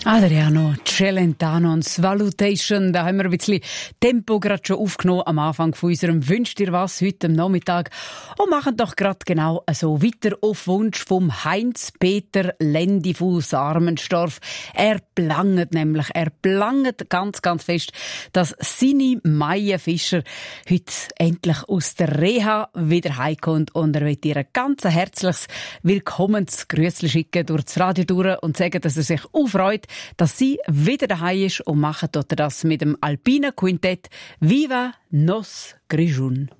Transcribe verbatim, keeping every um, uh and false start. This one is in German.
Adriano Celentano und Salutation, da haben wir ein bisschen Tempo gerade schon aufgenommen am Anfang von unserem «Wünsch dir was» heute am Nachmittag und machen doch gerade genau so weiter auf Wunsch vom Heinz-Peter Lendi von Sarmenstorf. Er planget nämlich, er planget ganz, ganz fest, dass seine Maja Fischer heute endlich aus der Reha wieder heimkommt und er will ihr ein ganz herzliches Willkommensgrüßli schicken durch das Radio durch und sagen, dass er sich aufreut, dass sie wieder daheim ist und machen dort das mit dem alpinen Quintett Viva Nos Grischun.